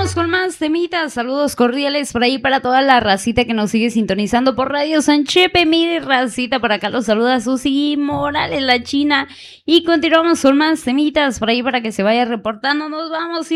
Continuamos con más temitas. Saludos cordiales por ahí para toda la racita que nos sigue sintonizando por Radio Sanchepe. Mire, racita, por acá los saluda Susi Morales, la china. Y continuamos con más temitas por ahí para que se vaya reportando. Nos vamos